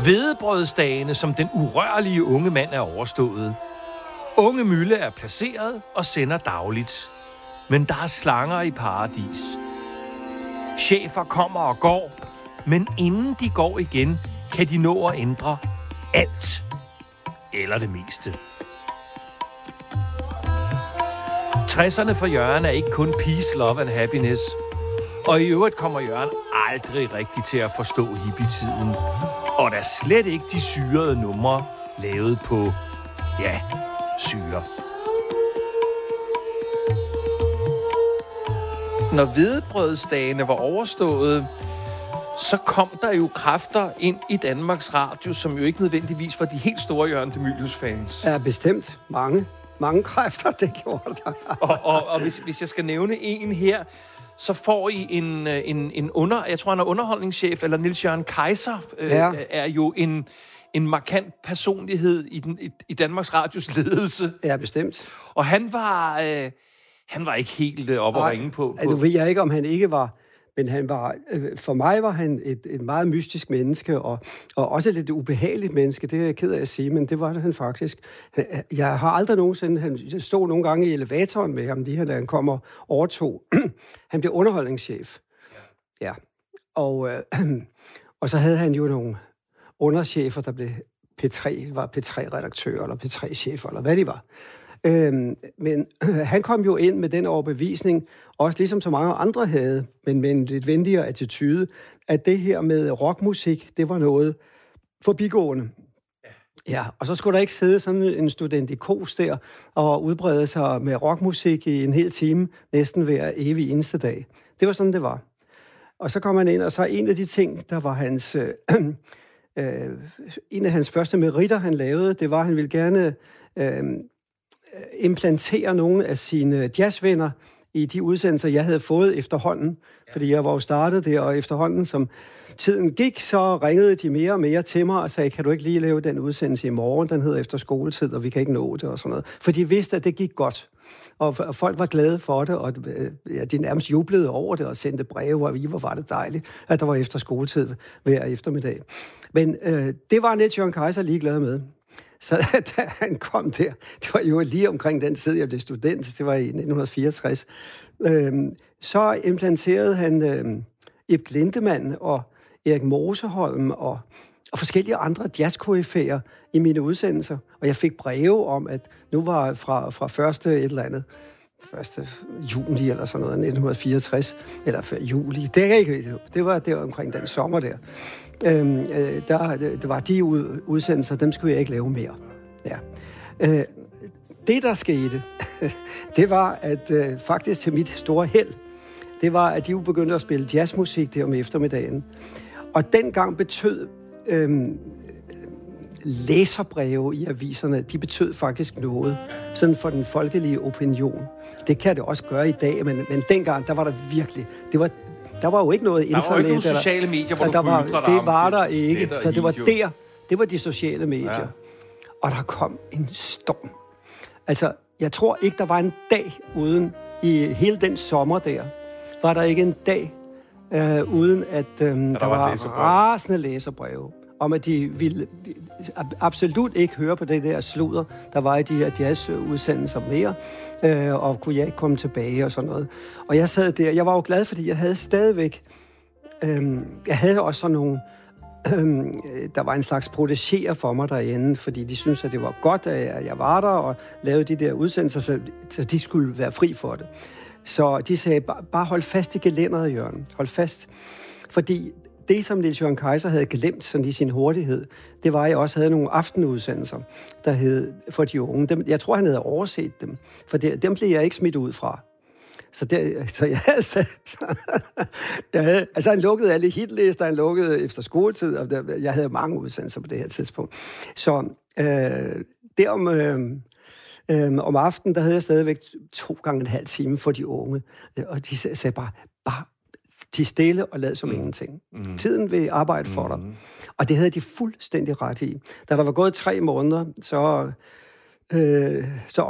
Hvedebrødsdagene som den urørlige unge mand er overstået. Unge Mølle er placeret og sender dagligt. Men der er slanger i paradis. Chefer kommer og går, men inden de går igen, kan de nå at ændre alt. Eller det meste. 60'erne for Jørgen er ikke kun peace, love and happiness. Og i øvrigt kommer Jørgen aldrig rigtigt til at forstå hippietiden. Og der slet ikke de syrede numre lavet på, ja, syre. Når hvedebrødsdagene var overstået, så kom der jo kræfter ind i Danmarks Radio, som jo ikke nødvendigvis var de helt store Jørgen de Mylius-fans. Ja, bestemt. Mange kræfter, det gjorde der. og hvis jeg skal nævne en her, så får I jeg tror han er underholdningschef, eller Niels Jørgen Kaiser er jo en markant personlighed i Danmarks Radios ledelse. Ja, bestemt. Og han var ikke helt op at ringe på. Nu ved jeg ikke, om han ikke var, men han var, for mig var han et meget mystisk menneske, og også lidt ubehageligt menneske, det er jeg ked af at sige, men det var det han faktisk. Jeg har aldrig nogensinde, han stod nogle gange i elevatoren med ham, da han kom og overtog. Han blev underholdningschef. Ja. Og så havde han jo nogle underchefer, der blev var P3-redaktører, eller P3-chefer, eller hvad de var. Men han kom jo ind med den overbevisning, også ligesom så mange andre havde, men med en lidt venligere attitude, at det her med rockmusik, det var noget forbigående. Ja, og så skulle der ikke sidde sådan en student i kos der og udbrede sig med rockmusik i en hel time, næsten hver evig eneste dag. Det var sådan, det var. Og så kom han ind, og så en af de ting, der var hans... en af hans første meritter, han lavede, det var, at han ville gerne implantere nogle af sine jazzvenner i de udsendelser, jeg havde fået efterhånden. Fordi jeg var jo startet der, og efterhånden, som tiden gik, så ringede de mere og mere til mig og sagde, kan du ikke lige lave den udsendelse i morgen? Den hedder efter skoletid, og vi kan ikke nå det og sådan noget. For de vidste, at det gik godt. Og folk var glade for det, og de nærmest jublede over det og sendte breve, og hvor var det dejligt, at der var efter skoletid hver eftermiddag. Men det var Niels Jørgen Kaiser ligeglad med. Så da han kom der, det var jo lige omkring den tid, jeg blev student, det var i 1964, så implanterede han Ib Glindemann og Erik Moseholm og forskellige andre jazzkoryfæer i mine udsendelser. Og jeg fik breve om, at nu var fra 1. juni eller sådan noget, 1964, eller juli, det var der omkring den sommer der. Det var de udsendelser, dem skulle jeg ikke lave mere. Ja. Det, der skete, det var, at faktisk til mit store held, det var, at de jo begyndte at spille jazzmusik der om eftermiddagen. Og dengang betød læserbreve i aviserne, de betød faktisk noget sådan for den folkelige opinion. Det kan det også gøre i dag, men dengang, der var der virkelig... Der var jo ikke noget internet. Der var ikke nogen sociale medier, hvor du kunne ytre dig. Det var der ikke. Så det var de sociale medier. Ja. Og der kom en storm. Altså, jeg tror ikke, der var en dag uden, i hele den sommer der, var der ikke en dag uden, at der var rasende læserbreve. Om at de ville absolut ikke høre på det der sludder, der var i de her jazzudsendelser mere, og kunne jeg ikke komme tilbage og sådan noget. Og jeg sad der, jeg var jo glad, fordi jeg havde stadigvæk, jeg havde også sådan nogle, der var en slags protégéer for mig derinde, fordi de syntes, at det var godt, at jeg var der og lavede de der udsendelser, så de skulle være fri for det. Så de sagde, bare hold fast i gelænderet, Jørgen. Hold fast. Fordi det, som Niels Jørgen Kaiser havde glemt sådan i sin hurtighed, det var, at jeg også havde nogle aftenudsendelser, der hed for de unge. Jeg tror, han havde overset dem, for dem blev jeg ikke smidt ud fra. Altså han lukkede alle hitlister, han lukkede efter skoletid, og jeg havde mange udsendelser på det her tidspunkt. Så om aftenen, der havde jeg stadigvæk 2 gange en halv time for de unge, og de sagde bare til stille og lad som ingenting. Tiden vil arbejde for dig. Og det havde de fuldstændig ret i. Da der var gået 3 måneder, så